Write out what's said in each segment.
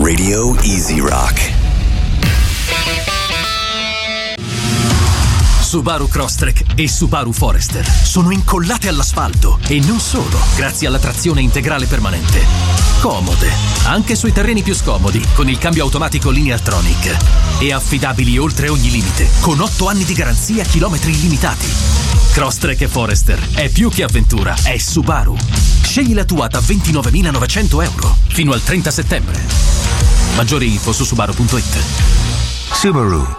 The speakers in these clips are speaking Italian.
Radio Easy Rock. Subaru Crosstrek e Subaru Forester sono incollate all'asfalto e non solo, grazie alla trazione integrale permanente. Comode, anche sui terreni più scomodi, con il cambio automatico Lineartronic. E affidabili oltre ogni limite, con 8 anni di garanzia, chilometri illimitati. Crosstrek e Forester è più che avventura, è Subaru. Scegli la tua da €29.900 fino al 30 settembre. Maggiori info su subaru.it. Subaru.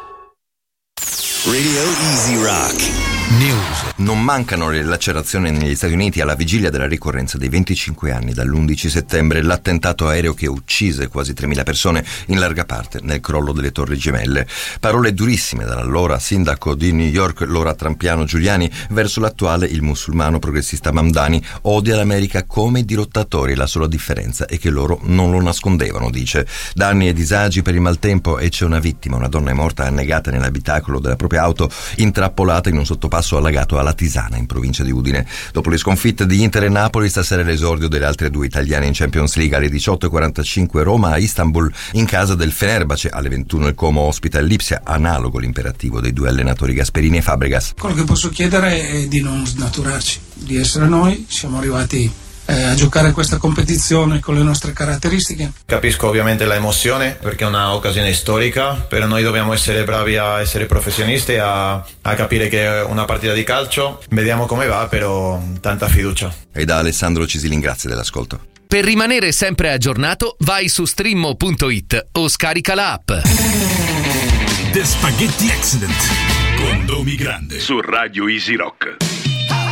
Radio Easy Rock. News. Non mancano le lacerazioni negli Stati Uniti alla vigilia della ricorrenza dei 25 anni dall'11 settembre, l'attentato aereo che uccise quasi 3.000 persone, in larga parte nel crollo delle Torri Gemelle. Parole durissime dall'allora sindaco di New York, Laura Trampiano Giuliani, verso l'attuale, il musulmano progressista Mamdani. Odia l'America come i dirottatori, la sola differenza è che loro non lo nascondevano, dice. Danni e disagi per il maltempo e c'è una vittima, una donna è morta annegata nell'abitacolo della propria auto, intrappolata in un sottopasso allagato alla Tisana, in provincia di Udine. Dopo le sconfitte di Inter e Napoli, stasera l'esordio delle altre due italiane in Champions League. Alle 18:45 Roma a Istanbul, in casa del Fenerbahce. Alle 21 il Como ospita il Lipsia, analogo l'imperativo dei due allenatori Gasperini e Fabregas. Quello che posso chiedere è di non snaturarci, di essere noi. Siamo arrivati a giocare questa competizione con le nostre caratteristiche. Capisco ovviamente la emozione perché è una occasione storica, però noi dobbiamo essere bravi a essere professionisti, a capire che è una partita di calcio. Vediamo come va, però tanta fiducia. E da Alessandro Cisilin, grazie dell'ascolto. Per rimanere sempre aggiornato, vai su streammo.it o scarica la app. The Spaghetti Accident con Domi Grande su Radio Easy Rock.